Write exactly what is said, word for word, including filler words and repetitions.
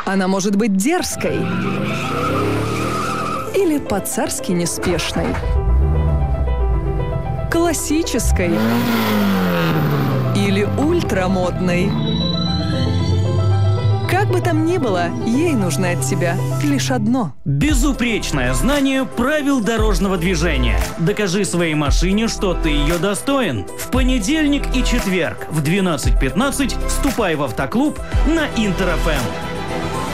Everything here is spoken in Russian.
Она может быть дерзкой или по-царски неспешной, классической или ультрамодной. Как бы там ни было, ей нужно от тебя лишь одно. Безупречное знание правил дорожного движения. Докажи своей машине, что ты ее достоин. В понедельник и четверг в двенадцать пятнадцать вступай в автоклуб на Интер эф эм.